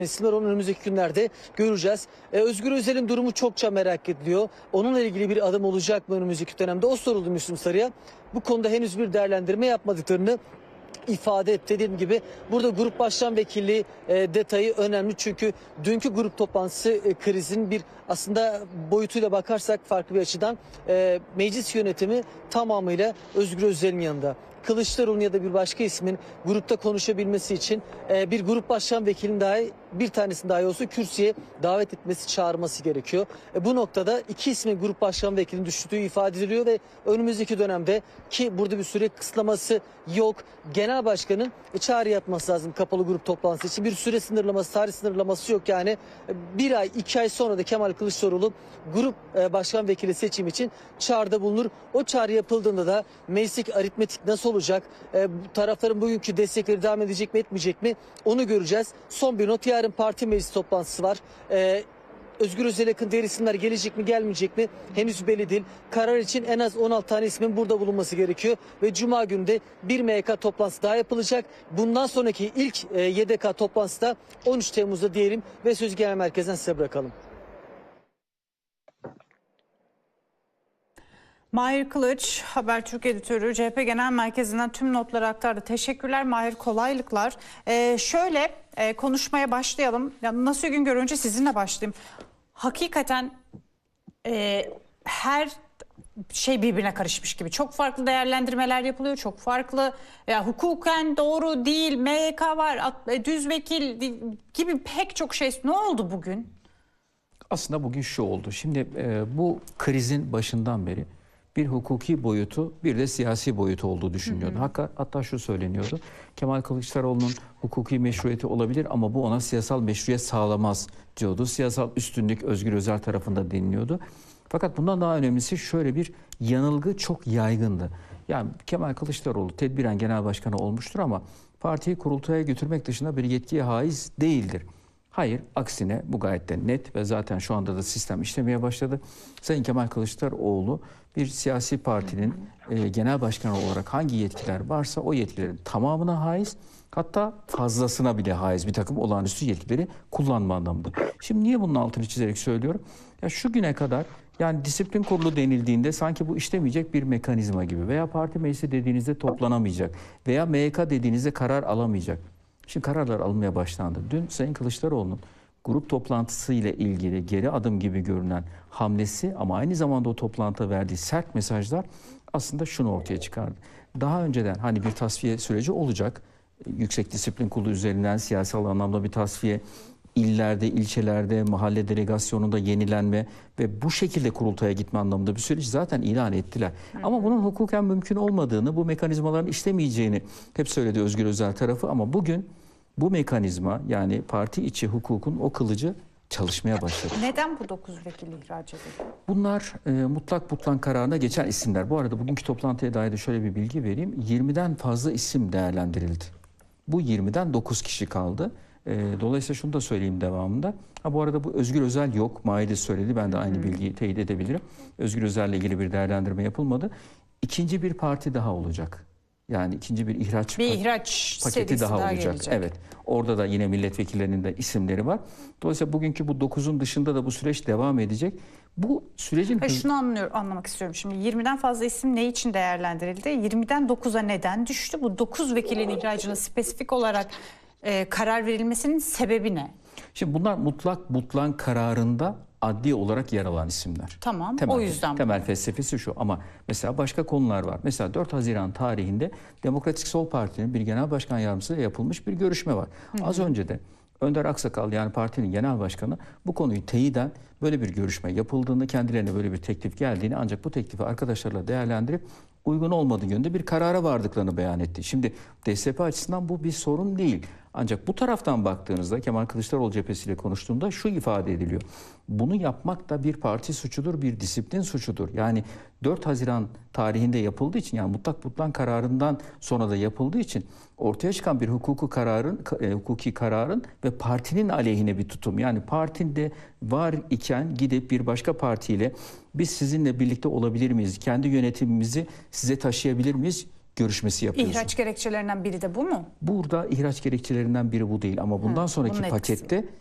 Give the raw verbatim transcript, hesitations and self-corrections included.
İsimler onu önümüzdeki günlerde göreceğiz. Ee, Özgür Özel'in durumu çokça merak ediliyor. Onunla ilgili bir adım olacak mı önümüzdeki dönemde? O soruldu Müslüm Sarı'ya. Bu konuda henüz bir değerlendirme yapmadıklarını ifade etti. Dediğim gibi burada grup başkan vekilliği e, detayı önemli. Çünkü dünkü grup toplantısı e, krizin bir aslında boyutuyla bakarsak farklı bir açıdan e, meclis yönetimi tamamıyla Özgür Özel'in yanında. Kılıçdaroğlu'nun ya da bir başka ismin grupta konuşabilmesi için e, bir grup başkan vekilinin dahi bir tanesinin dahi olsa kürsüye davet etmesi, çağırması gerekiyor. E, bu noktada iki ismin grup başkan vekilinin düştüğü ifade ediliyor ve önümüzdeki dönemde ki burada bir süre kısıtlaması yok. Genel başkanın e, çağrı yapması lazım kapalı grup toplantısı için. Bir süre sınırlaması, tarih sınırlaması yok. Yani e, bir ay, iki ay sonra da Kemal Kılıçdaroğlu grup e, başkan vekili seçim için çağrıda bulunur. O çağrı yapıldığında da meclislik aritmetik nasıl olacak? E, tarafların bugünkü destekleri devam edecek mi etmeyecek mi? Onu göreceğiz. Son bir not, yarın parti meclis toplantısı var. E, Özgür Özel'e yakın diğer isimler gelecek mi gelmeyecek mi? Henüz belli değil. Karar için en az on altı tane ismin burada bulunması gerekiyor. Ve Cuma günü de bir M Y K toplantısı daha yapılacak. Bundan sonraki ilk e, Y D K toplantısı da on üç Temmuz'da diyelim ve sözü genel merkezden size bırakalım. Mahir Kılıç, Habertürk editörü, C H P Genel Merkezi'nden tüm notları aktardı. Teşekkürler Mahir, kolaylıklar. Ee, şöyle e, konuşmaya başlayalım. Ya, nasıl gün görünce sizinle başlayayım. Hakikaten e, her şey birbirine karışmış gibi. Çok farklı değerlendirmeler yapılıyor. Çok farklı ya, hukuken doğru değil, M Y K var, at, düz vekil gibi pek çok şey. Ne oldu bugün? Aslında bugün şu oldu. Şimdi e, bu krizin başından beri bir hukuki boyutu, bir de siyasi boyutu olduğu düşünülüyordu. Hı hı. Hatta şu söyleniyordu. Kemal Kılıçdaroğlu'nun hukuki meşruiyeti olabilir ama bu ona siyasal meşruiyet sağlamaz diyordu. Siyasal üstünlük Özgür Özel tarafında deniliyordu. Fakat bundan daha önemlisi şöyle bir yanılgı çok yaygındı. Yani Kemal Kılıçdaroğlu tedbiren genel başkanı olmuştur ama partiyi kurultaya götürmek dışında bir yetkiye haiz değildir. Hayır, aksine bu gayet de net ve zaten şu anda da sistem işlemeye başladı. Sayın Kemal Kılıçdaroğlu bir siyasi partinin e, genel başkanı olarak hangi yetkiler varsa o yetkilerin tamamına haiz, hatta fazlasına bile haiz bir takım olağanüstü yetkileri kullanma anlamında. Şimdi niye bunun altını çizerek söylüyorum? Ya şu güne kadar yani disiplin kurulu denildiğinde sanki bu işlemeyecek bir mekanizma gibi veya parti meclisi dediğinizde toplanamayacak veya M Y K dediğinizde karar alamayacak. Şimdi kararlar alınmaya başlandı. Dün Sayın Kılıçdaroğlu'nun grup toplantısı ile ilgili geri adım gibi görünen hamlesi ama aynı zamanda o toplantıda verdiği sert mesajlar aslında şunu ortaya çıkardı. Daha önceden hani bir tasfiye süreci olacak. Yüksek Disiplin Kurulu üzerinden siyasal anlamda bir tasfiye, illerde, ilçelerde, mahalle delegasyonunda yenilenme ve bu şekilde kurultaya gitme anlamında bir süreç zaten ilan ettiler. Hı. Ama bunun hukuken mümkün olmadığını, bu mekanizmaların işlemeyeceğini hep söyledi Özgür Özel tarafı ama bugün bu mekanizma yani parti içi hukukun o kılıcı çalışmaya başladı. Neden bu dokuz vekili ihraç edildi? Bunlar e, mutlak butlan kararına geçen isimler. Bu arada bugünkü toplantıya dair de şöyle bir bilgi vereyim. yirmiden fazla isim değerlendirildi. Bu yirmiden dokuz kişi kaldı. E, dolayısıyla şunu da söyleyeyim devamında. Ha, bu arada bu Özgür Özel yok. Mahir söyledi. Ben de aynı hmm. bilgiyi teyit edebilirim. Özgür Özel'le ilgili bir değerlendirme yapılmadı. İkinci bir parti daha olacak. Yani ikinci bir ihraç, bir ihraç paketi daha, daha olacak. Gelecek. Evet. Orada da yine milletvekillerinin de isimleri var. Dolayısıyla bugünkü bu dokuzun dışında da bu süreç devam edecek. Bu sürecin... Hayır, şunu anlıyorum, anlamak istiyorum. Şimdi yirmiden fazla isim ne için değerlendirildi? yirmiden dokuza neden düştü? Bu dokuz vekilin ihracına spesifik olarak e, karar verilmesinin sebebi ne? Şimdi bunlar mutlak butlan kararında adli olarak yer alan isimler. Tamam, temel, o yüzden. Temel felsefesi şu ama mesela başka konular var. Mesela dört Haziran tarihinde Demokratik Sol Parti'nin bir genel başkan yardımcısıyla yapılmış bir görüşme var. Hı hı. Az önce de Önder Aksakal yani partinin genel başkanı bu konuyu teyiden böyle bir görüşme yapıldığını, kendilerine böyle bir teklif geldiğini ancak bu teklifi arkadaşlarla değerlendirip uygun olmadığı yönde bir karara vardıklarını beyan etti. Şimdi D S P açısından bu bir sorun değil. Ancak bu taraftan baktığınızda Kemal Kılıçdaroğlu cephesiyle konuştuğumda şu ifade ediliyor. Bunu yapmak da bir parti suçudur, bir disiplin suçudur. Yani dört Haziran tarihinde yapıldığı için yani mutlak butlan kararından sonra da yapıldığı için ortaya çıkan bir hukuku kararın, e, hukuki kararın ve partinin aleyhine bir tutum. Yani partide var iken gidip bir başka partiyle biz sizinle birlikte olabilir miyiz? Kendi yönetimimizi size taşıyabilir miyiz? görüşmesi yapıyorsun. İhraç gerekçelerinden biri de bu mu? Burada ihraç gerekçelerinden biri bu değil ama bundan Hı, sonraki bunun etkisi. pakette